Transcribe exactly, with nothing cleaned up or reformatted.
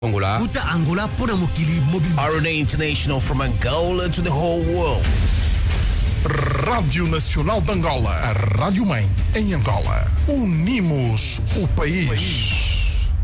Angola. Kuta Angola pona mokili mobile. R N A International from Angola to the whole world. Rádio Nacional de Angola, a Rádio Mãe em Angola. Unimos o país.